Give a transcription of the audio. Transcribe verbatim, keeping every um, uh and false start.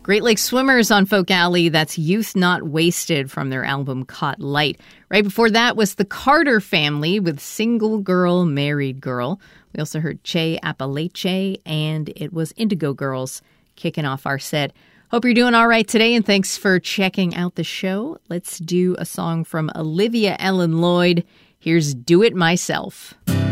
Great Lakes Swimmers on Folk Alley. That's Youth Not Wasted from their album Caught Light. Right before that was the Carter Family with Single Girl, Married Girl. We also heard Che Apalache, and it was Indigo Girls kicking off our set. Hope you're doing all right today, and thanks for checking out the show. Let's do a song from Olivia Ellen Lloyd. Here's Do It Myself.